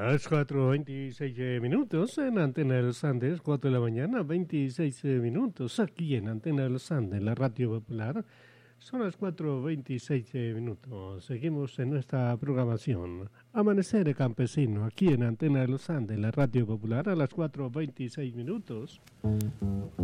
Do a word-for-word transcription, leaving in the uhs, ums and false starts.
Las cuatro veintiséis minutos en Antena de los Andes, cuatro de la mañana, veintiséis minutos, aquí en Antena de los Andes, la Radio Popular. Son las cuatro veintiséis minutos. Seguimos en nuestra programación. Amanecer campesino, aquí en Antena de los Andes, la Radio Popular, a las cuatro veintiséis minutos.